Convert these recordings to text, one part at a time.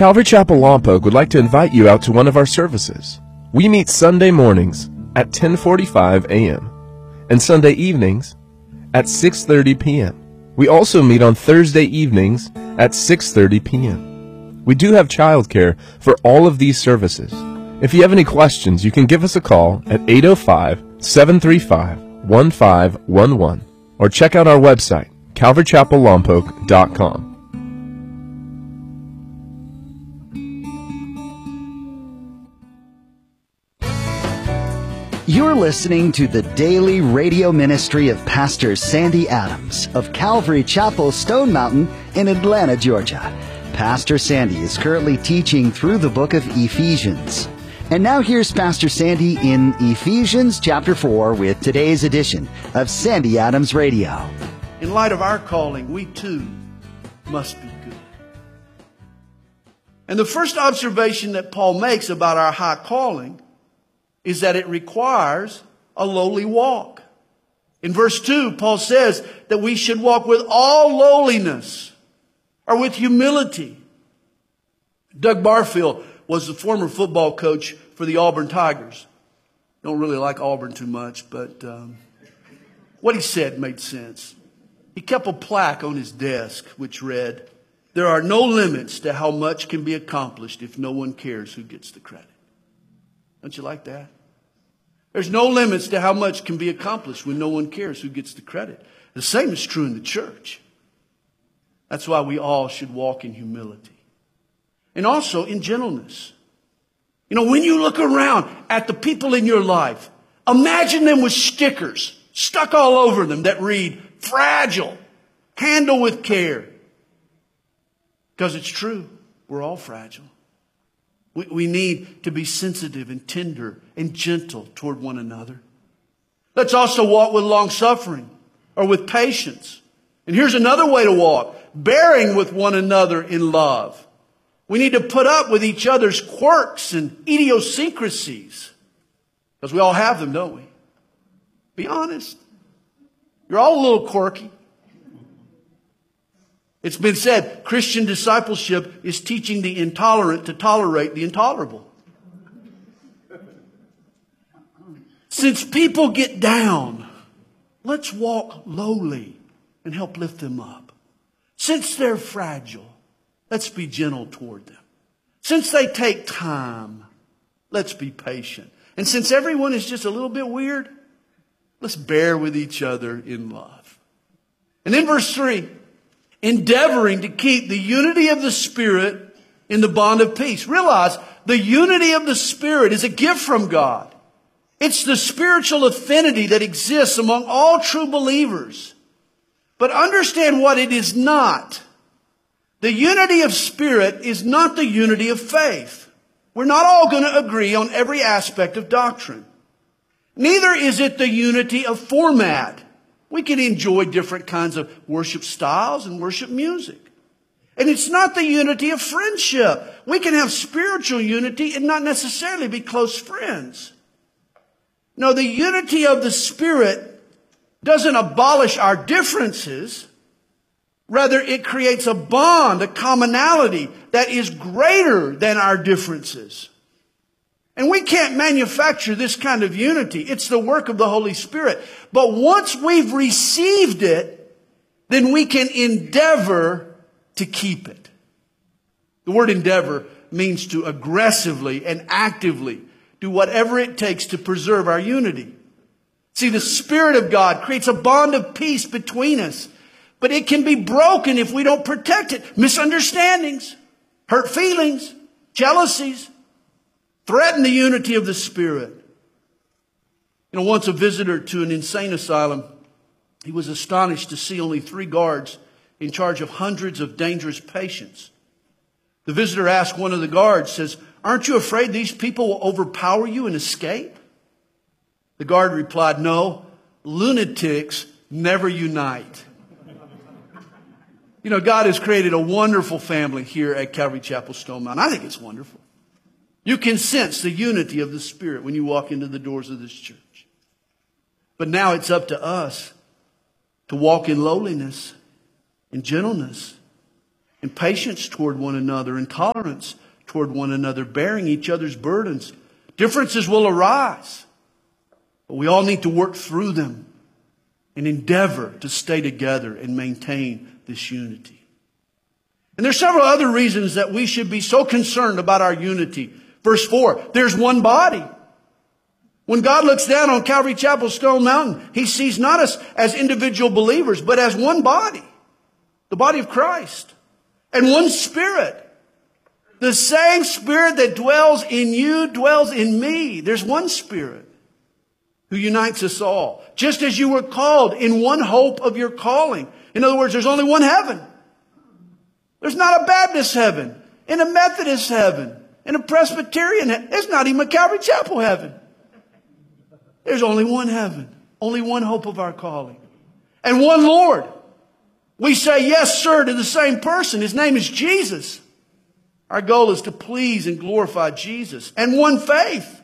Calvary Chapel Lompoc would like to invite you out to one of our services. We meet Sunday mornings at 10:45 a.m. and Sunday evenings at 6:30 p.m. We also meet on Thursday evenings at 6:30 p.m. We do have childcare for all of these services. If you have any questions, you can give us a call at 805-735-1511 or check out our website, calvarychapellompoc.com. You're listening to the daily radio ministry of Pastor Sandy Adams of Calvary Chapel, Stone Mountain in Atlanta, Georgia. Pastor Sandy is currently teaching through the book of Ephesians. And now here's Pastor Sandy in Ephesians chapter 4 with today's edition of Sandy Adams Radio. In light of our calling, we too must be good. And the first observation that Paul makes about our high calling is that it requires a lowly walk. In verse 2, Paul says that we should walk with all lowliness, or with humility. Doug Barfield was the former football coach for the Auburn Tigers. Don't really like Auburn too much, but what he said made sense. He kept a plaque on his desk which read, "There are no limits to how much can be accomplished if no one cares who gets the credit." Don't you like that? There's no limits to how much can be accomplished when no one cares who gets the credit. The same is true in the church. That's why we all should walk in humility. And also in gentleness. You know, when you look around at the people in your life, imagine them with stickers stuck all over them that read, "Fragile, handle with care." Because it's true. We're all fragile. We need to be sensitive and tender and gentle toward one another. Let's also walk with long suffering or with patience. And here's another way to walk: bearing with one another in love. We need to put up with each other's quirks and idiosyncrasies. Because we all have them, don't we? Be honest. You're all a little quirky. It's been said, Christian discipleship is teaching the intolerant to tolerate the intolerable. Since people get down, let's walk lowly and help lift them up. Since they're fragile, let's be gentle toward them. Since they take time, let's be patient. And since everyone is just a little bit weird, let's bear with each other in love. And in verse 3, endeavoring to keep the unity of the Spirit in the bond of peace. Realize the unity of the Spirit is a gift from God. It's the spiritual affinity that exists among all true believers. But understand what it is not. The unity of spirit is not the unity of faith. We're not all going to agree on every aspect of doctrine. Neither is it the unity of format. We can enjoy different kinds of worship styles and worship music. And it's not the unity of friendship. We can have spiritual unity and not necessarily be close friends. No, the unity of the Spirit doesn't abolish our differences. Rather, it creates a bond, a commonality that is greater than our differences. And we can't manufacture this kind of unity. It's the work of the Holy Spirit. But once we've received it, then we can endeavor to keep it. The word endeavor means to aggressively and actively do whatever it takes to preserve our unity. See, the Spirit of God creates a bond of peace between us. But it can be broken if we don't protect it. Misunderstandings, hurt feelings, jealousies threaten the unity of the Spirit. You know, once a visitor to an insane asylum, he was astonished to see only 3 guards in charge of hundreds of dangerous patients. The visitor asked one of the guards, says, "Aren't you afraid these people will overpower you and escape?" The guard replied, "No, lunatics never unite." You know, God has created a wonderful family here at Calvary Chapel, Stone Mountain. I think it's wonderful. You can sense the unity of the Spirit when you walk into the doors of this church. But now it's up to us to walk in lowliness and gentleness and patience toward one another, and tolerance toward one another, bearing each other's burdens. Differences will arise, but we all need to work through them and endeavor to stay together and maintain this unity. And there's several other reasons that we should be so concerned about our unity. Verse 4, there's one body. When God looks down on Calvary Chapel Stone Mountain, He sees not us as individual believers, but as one body, the body of Christ, and one Spirit. The same Spirit that dwells in you dwells in me. There's one Spirit who unites us all, just as you were called in one hope of your calling. In other words, there's only one heaven. There's not a Baptist heaven, and a Methodist heaven, and a Presbyterian heaven. There's not even a Calvary Chapel heaven. There's only one heaven, only one hope of our calling, and one Lord. We say yes, sir, to the same person. His name is Jesus. Our goal is to please and glorify Jesus, and one faith.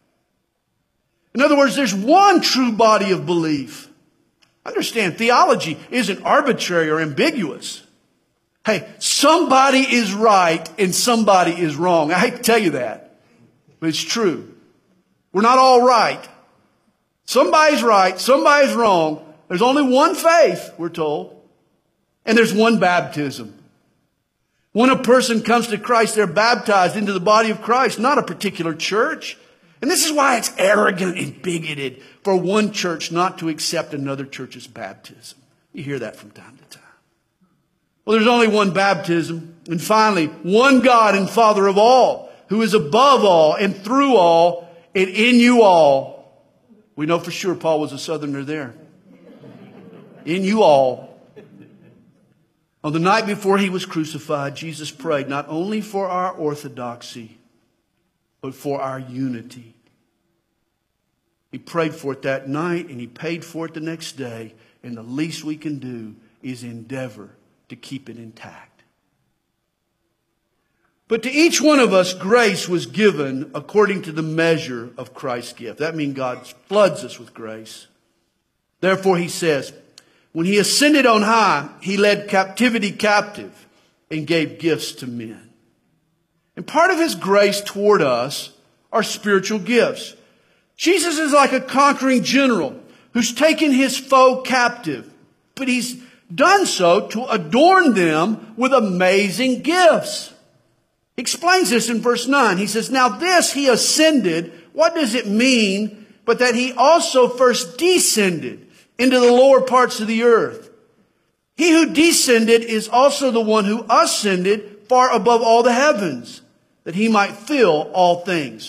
In other words, there's one true body of belief. Understand, theology isn't arbitrary or ambiguous. Hey, somebody is right and somebody is wrong. I hate to tell you that, but it's true. We're not all right. Somebody's right, somebody's wrong. There's only one faith, we're told. And there's one baptism. When a person comes to Christ, they're baptized into the body of Christ, not a particular church. And this is why it's arrogant and bigoted for one church not to accept another church's baptism. You hear that from time to time. Well, there's only one baptism. And finally, one God and Father of all, who is above all and through all and in you all. We know for sure Paul was a Southerner there. In you all. On the night before He was crucified, Jesus prayed not only for our orthodoxy, but for our unity. He prayed for it that night, and He paid for it the next day. And the least we can do is endeavor to keep it intact. But to each one of us, grace was given according to the measure of Christ's gift. That means God floods us with grace. Therefore, He says, when He ascended on high, He led captivity captive and gave gifts to men. And part of His grace toward us are spiritual gifts. Jesus is like a conquering general who's taken his foe captive, but He's done so to adorn them with amazing gifts. He explains this in verse 9. He says, now this He ascended. What does it mean? But that He also first descended into the lower parts of the earth. He who descended is also the one who ascended far above all the heavens, that He might fill all things.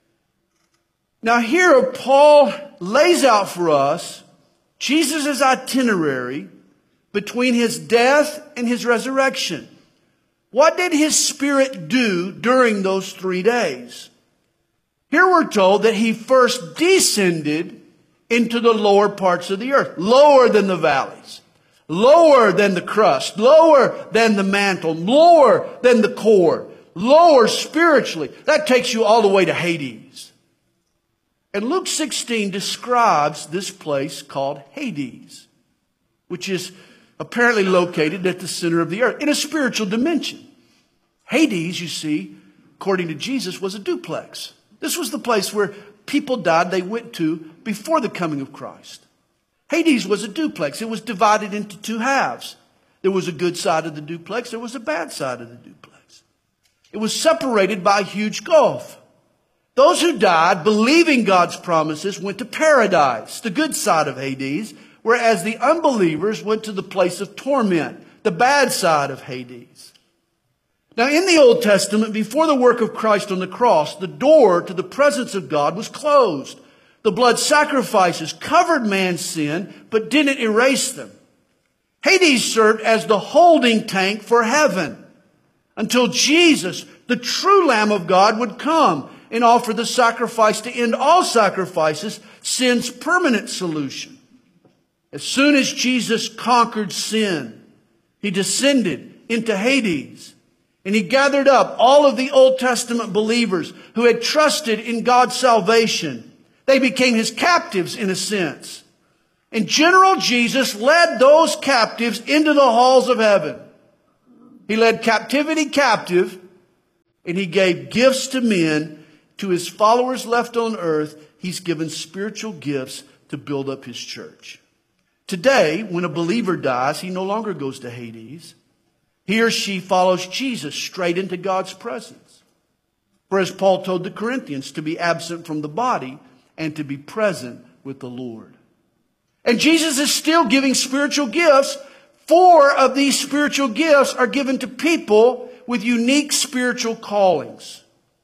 Now here Paul lays out for us Jesus' itinerary between His death and His resurrection. What did His Spirit do during those 3 days? Here we're told that He first descended into the lower parts of the earth, lower than the valleys, lower than the crust, lower than the mantle, lower than the core, lower spiritually. That takes you all the way to Hades. And Luke 16 describes this place called Hades, which is apparently located at the center of the earth in a spiritual dimension. Hades, you see, according to Jesus, was a duplex. This was the place where people died they went to before the coming of Christ. Hades was a duplex. It was divided into 2 halves. There was a good side of the duplex. There was a bad side of the duplex. It was separated by a huge gulf. Those who died believing God's promises went to paradise, the good side of Hades, whereas the unbelievers went to the place of torment, the bad side of Hades. Now in the Old Testament, before the work of Christ on the cross, the door to the presence of God was closed. The blood sacrifices covered man's sin, but didn't erase them. Hades served as the holding tank for heaven until Jesus, the true Lamb of God, would come and offer the sacrifice to end all sacrifices, sin's permanent solution. As soon as Jesus conquered sin, He descended into Hades. And He gathered up all of the Old Testament believers who had trusted in God's salvation. They became His captives in a sense. And General Jesus led those captives into the halls of heaven. He led captivity captive, and he gave gifts to men. To his followers left on earth, he's given spiritual gifts to build up his church. Today, when a believer dies, he no longer goes to Hades. He or she follows Jesus straight into God's presence. For as Paul told the Corinthians, to be absent from the body and to be present with the Lord. And Jesus is still giving spiritual gifts. 4 of these spiritual gifts are given to people with unique spiritual callings.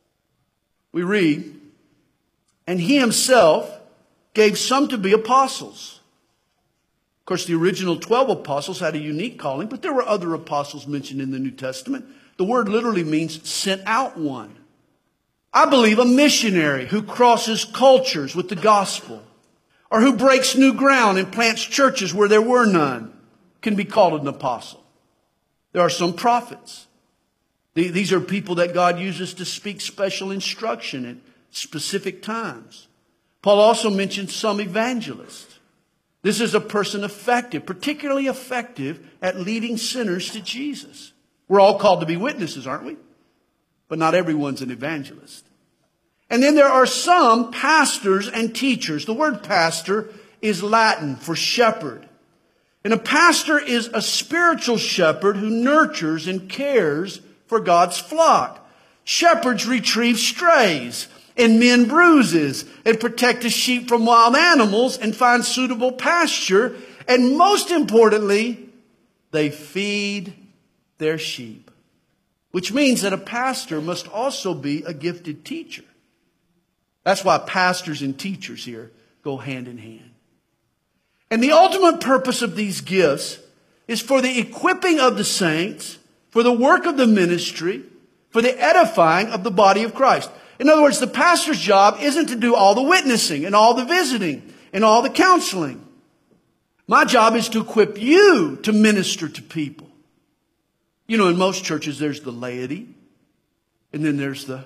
We read, and he himself gave some to be apostles. Of course, the original 12 apostles had a unique calling, but there were other apostles mentioned in the New Testament. The word literally means sent out one. I believe a missionary who crosses cultures with the gospel, or who breaks new ground and plants churches where there were none, can be called an apostle. There are some prophets. These are people that God uses to speak special instruction at specific times. Paul also mentions some evangelists. This is a person effective, particularly effective at leading sinners to Jesus. We're all called to be witnesses, aren't we? But not everyone's an evangelist. And then there are some pastors and teachers. The word pastor is Latin for shepherd. And a pastor is a spiritual shepherd who nurtures and cares for God's flock. Shepherds retrieve strays and mend bruises and protect the sheep from wild animals and find suitable pasture. And most importantly, they feed their sheep. Which means that a pastor must also be a gifted teacher. That's why pastors and teachers here go hand in hand. And the ultimate purpose of these gifts is for the equipping of the saints, for the work of the ministry, for the edifying of the body of Christ. In other words, the pastor's job isn't to do all the witnessing and all the visiting and all the counseling. My job is to equip you to minister to people. You know, in most churches there's the laity, and then there's the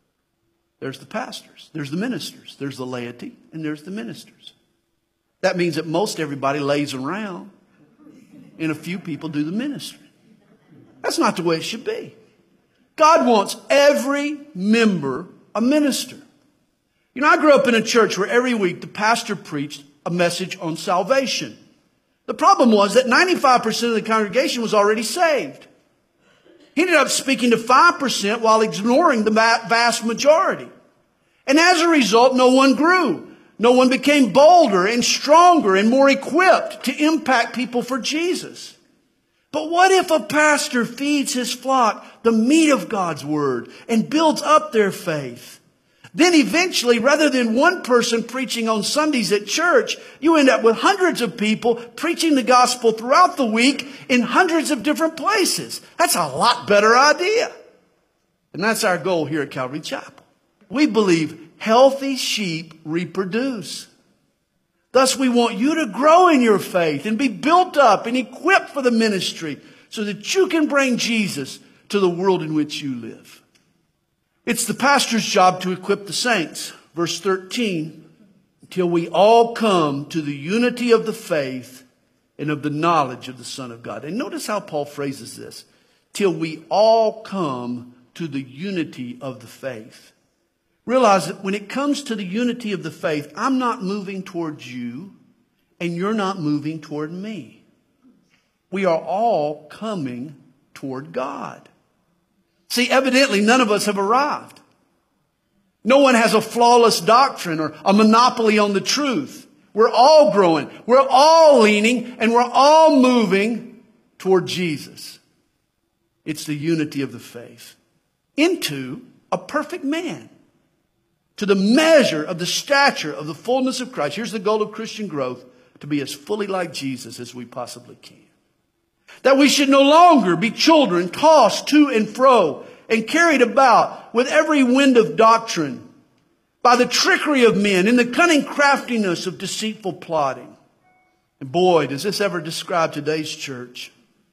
pastors, there's the ministers, there's the laity, and there's the ministers. That means that most everybody lays around and a few people do the ministry. That's not the way it should be. God wants every member a minister. You know, I grew up in a church where every week the pastor preached a message on salvation. The problem was that 95% of the congregation was already saved. He ended up speaking to 5% while ignoring the vast majority. And as a result, no one grew. No one became bolder and stronger and more equipped to impact people for Jesus. But what if a pastor feeds his flock the meat of God's word and builds up their faith? Then eventually, rather than one person preaching on Sundays at church, you end up with hundreds of people preaching the gospel throughout the week in hundreds of different places. That's a lot better idea. And that's our goal here at Calvary Chapel. We believe healthy sheep reproduce. Thus, we want you to grow in your faith and be built up and equipped for the ministry so that you can bring Jesus to the world in which you live. It's the pastor's job to equip the saints. Verse 13, till we all come to the unity of the faith and of the knowledge of the Son of God. And notice how Paul phrases this. Till we all come to the unity of the faith. Realize that when it comes to the unity of the faith, I'm not moving towards you and you're not moving toward me. We are all coming toward God. See, evidently none of us have arrived. No one has a flawless doctrine or a monopoly on the truth. We're all growing. We're all leaning and we're all moving toward Jesus. It's the unity of the faith into a perfect man. To the measure of the stature of the fullness of Christ. Here's the goal of Christian growth, to be as fully like Jesus as we possibly can. That we should no longer be children tossed to and fro and carried about with every wind of doctrine by the trickery of men and the cunning craftiness of deceitful plotting. And boy, does this ever describe today's church.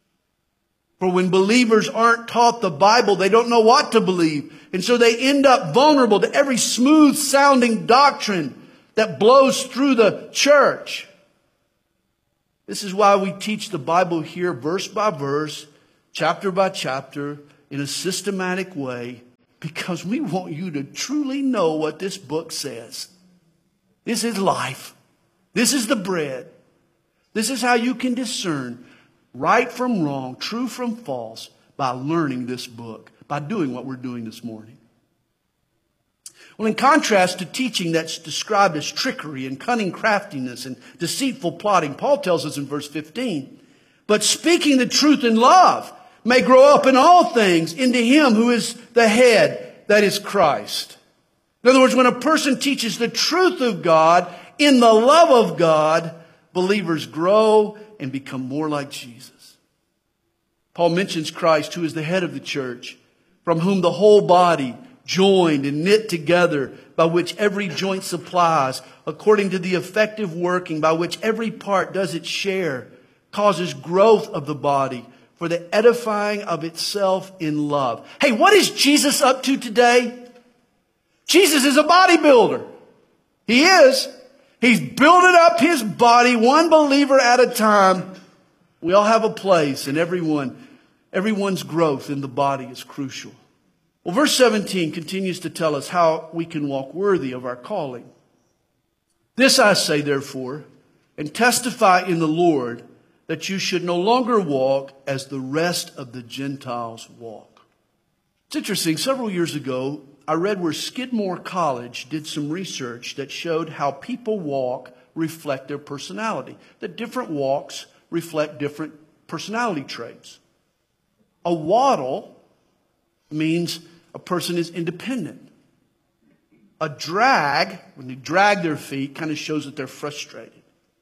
For when believers aren't taught the Bible, they don't know what to believe. And so they end up vulnerable to every smooth sounding doctrine that blows through the church. This is why we teach the Bible here verse by verse, chapter by chapter, in a systematic way, because we want you to truly know what this book says. This is life. This is the bread. This is how you can discern right from wrong, true from false, by learning this book, by doing what we're doing this morning. Well, in contrast to teaching that's described as trickery and cunning craftiness and deceitful plotting, Paul tells us in verse 15, but speaking the truth in love may grow up in all things into him who is the head, that is Christ. In other words, when a person teaches the truth of God in the love of God, believers grow and become more like Jesus. Paul mentions Christ, who is the head of the church, from whom the whole body, joined and knit together, by which every joint supplies, according to the effective working by which every part does its share, causes growth of the body for the edifying of itself in love. Hey, what is Jesus up to today? Jesus is a bodybuilder. He is. He's building up his body one believer at a time. We all have a place, and everyone's growth in the body is crucial. Well, verse 17 continues to tell us how we can walk worthy of our calling. This I say, therefore, and testify in the Lord, that you should no longer walk as the rest of the Gentiles walk. It's interesting. Several years ago, I read where Skidmore College did some research that showed how people walk reflect their personality. That different walks reflect different personality traits. A waddle means a person is independent. A drag, when they drag their feet, kind of shows that they're frustrated.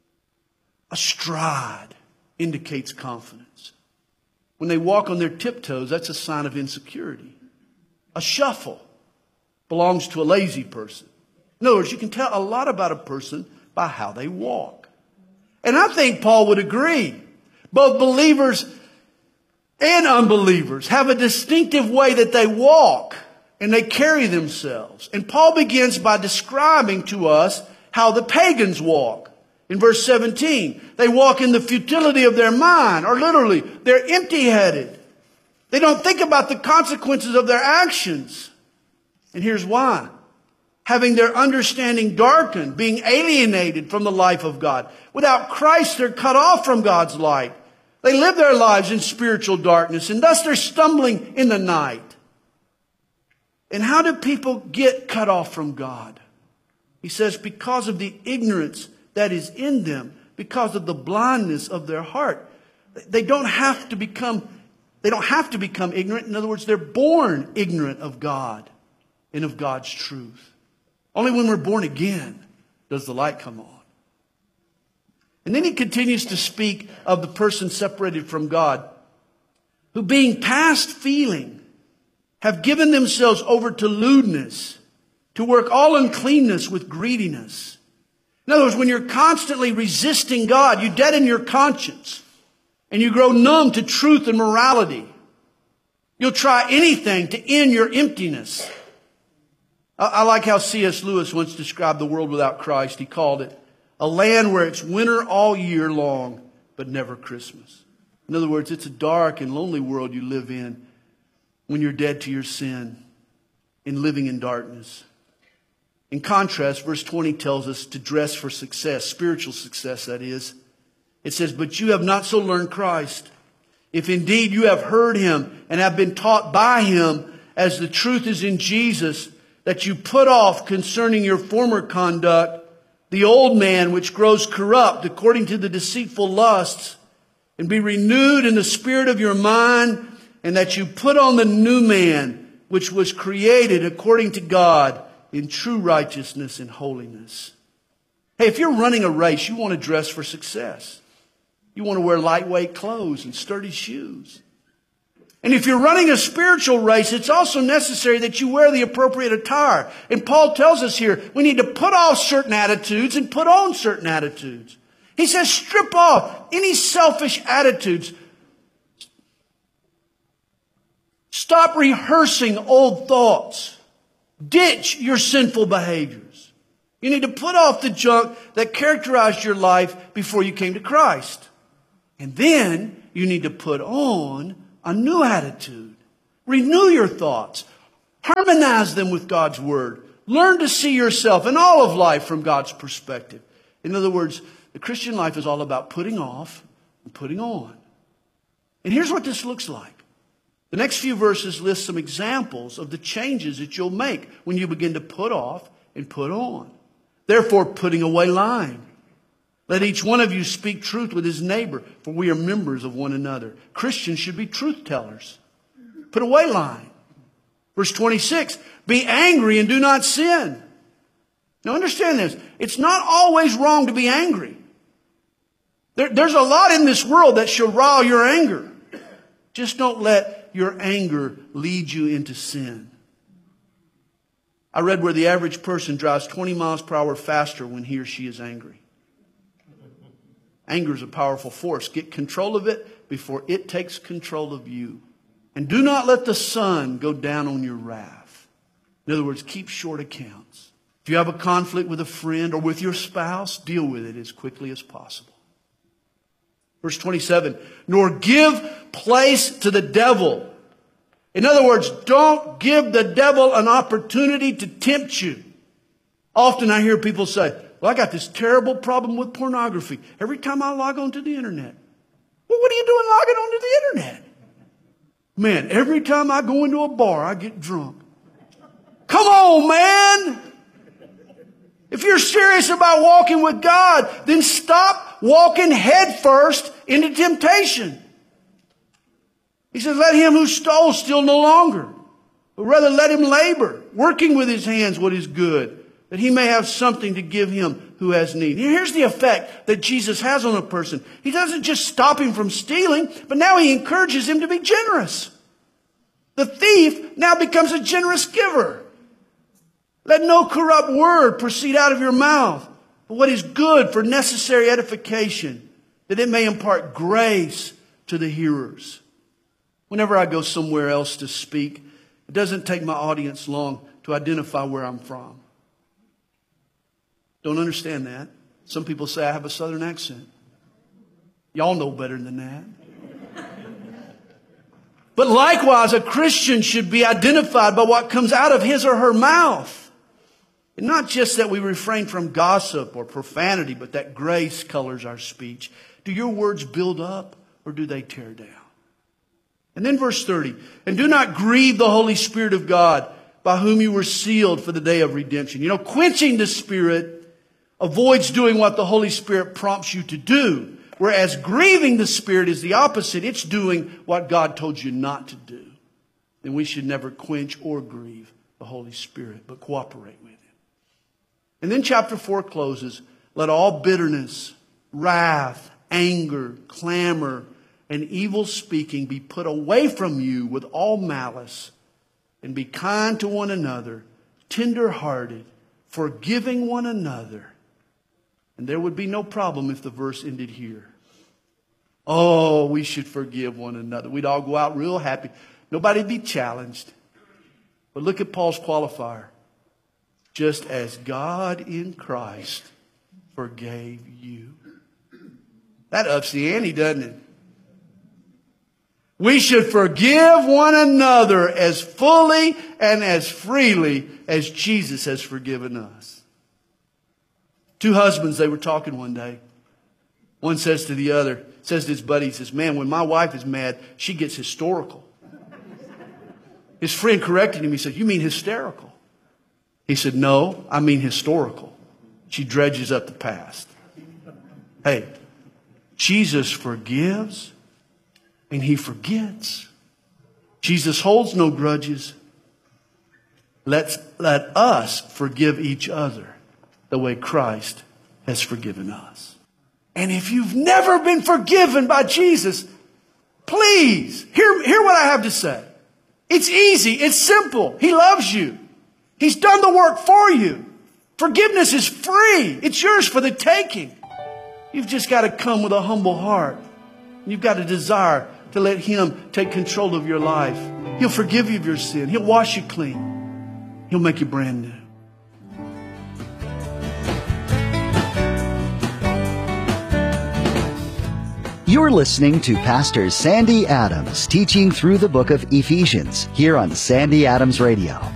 A stride indicates confidence. When they walk on their tiptoes, that's a sign of insecurity. A shuffle belongs to a lazy person. In other words, you can tell a lot about a person by how they walk. And I think Paul would agree. Both believers and unbelievers have a distinctive way that they walk and they carry themselves. And Paul begins by describing to us how the pagans walk. In verse 17, they walk in the futility of their mind, or literally, they're empty-headed. They don't think about the consequences of their actions. And here's why. Having their understanding darkened, being alienated from the life of God. Without Christ, they're cut off from God's light. They live their lives in spiritual darkness, and thus they're stumbling in the night. And how do people get cut off from God? He says, because of the ignorance that is in them, because of the blindness of their heart. They don't have to become ignorant. In other words, they're born ignorant of God and of God's truth. Only when we're born again does the light come on. And then he continues to speak of the person separated from God, who being past feeling, have given themselves over to lewdness, to work all uncleanness with greediness. In other words, when you're constantly resisting God, you deaden your conscience and you grow numb to truth and morality. You'll try anything to end your emptiness. I like how C.S. Lewis once described the world without Christ. He called it a land where it's winter all year long, but never Christmas. In other words, it's a dark and lonely world you live in when you're dead to your sin and living in darkness. In contrast, verse 20 tells us to dress for success, spiritual success, that is. It says, but you have not so learned Christ. If indeed you have heard him and have been taught by him, as the truth is in Jesus, that you put off concerning your former conduct the old man which grows corrupt according to the deceitful lusts, and be renewed in the spirit of your mind, and that you put on the new man which was created according to God in true righteousness and holiness. Hey, if you're running a race, you want to dress for success. You want to wear lightweight clothes and sturdy shoes. And if you're running a spiritual race, it's also necessary that you wear the appropriate attire. And Paul tells us here, we need to put off certain attitudes and put on certain attitudes. He says, strip off any selfish attitudes. Stop rehearsing old thoughts. Ditch your sinful behaviors. You need to put off the junk that characterized your life before you came to Christ. And then you need to put on a new attitude. Renew your thoughts. Harmonize them with God's Word. Learn to see yourself and all of life from God's perspective. In other words, the Christian life is all about putting off and putting on. And here's what this looks like. The next few verses list some examples of the changes that you'll make when you begin to put off and put on. Therefore, putting away lying. Let each one of you speak truth with his neighbor, for we are members of one another. Christians should be truth tellers. Put away lying. Verse 26, be angry and do not sin. Now understand this. It's not always wrong to be angry. There's a lot in this world that shall rile your anger. Just don't let your anger lead you into sin. I read where the average person drives 20 miles per hour faster when he or she is angry. Anger is a powerful force. Get control of it before it takes control of you. And do not let the sun go down on your wrath. In other words, keep short accounts. If you have a conflict with a friend or with your spouse, deal with it as quickly as possible. Verse 27, nor give place to the devil. In other words, don't give the devil an opportunity to tempt you. Often I hear people say, well, I got this terrible problem with pornography. Every time I log onto the internet. Well, what are you doing logging onto the internet? Man, every time I go into a bar, I get drunk. Come on, man! If you're serious about walking with God, then stop walking headfirst into temptation. He says, let him who stole steal no longer, but rather let him labor, working with his hands what is good, that he may have something to give him who has need. Here's the effect that Jesus has on a person. He doesn't just stop him from stealing, but now he encourages him to be generous. The thief now becomes a generous giver. Let no corrupt word proceed out of your mouth, but what is good for necessary edification, that it may impart grace to the hearers. Whenever I go somewhere else to speak, it doesn't take my audience long to identify where I'm from. Don't understand that. Some people say I have a southern accent. Y'all know better than that. But likewise, a Christian should be identified by what comes out of his or her mouth. And not just that we refrain from gossip or profanity, but that grace colors our speech. Do your words build up or do they tear down? And then verse 30, and do not grieve the Holy Spirit of God, by whom you were sealed for the day of redemption. You know, quenching the Spirit avoids doing what the Holy Spirit prompts you to do. Whereas grieving the Spirit is the opposite. It's doing what God told you not to do. And we should never quench or grieve the Holy Spirit, but cooperate with Him. And then chapter 4 closes, let all bitterness, wrath, anger, clamor, and evil speaking be put away from you with all malice, and be kind to one another, tender-hearted, forgiving one another. And there would be no problem if the verse ended here. Oh, we should forgive one another. We'd all go out real happy. Nobody'd be challenged. But look at Paul's qualifier. Just as God in Christ forgave you. That ups the ante, doesn't it? We should forgive one another as fully and as freely as Jesus has forgiven us. Two husbands, they were talking one day. One says to the other, says to his buddy, he says, man, when my wife is mad, she gets historical. His friend corrected him. He said, you mean hysterical? He said, no, I mean historical. She dredges up the past. Hey, Jesus forgives and He forgets. Jesus holds no grudges. Let us forgive each other the way Christ has forgiven us. And if you've never been forgiven by Jesus, please hear what I have to say. It's easy. It's simple. He loves you. He's done the work for you. Forgiveness is free. It's yours for the taking. You've just got to come with a humble heart. You've got a desire to let Him take control of your life. He'll forgive you of your sin. He'll wash you clean. He'll make you brand new. You're listening to Pastor Sandy Adams teaching through the book of Ephesians here on Sandy Adams Radio.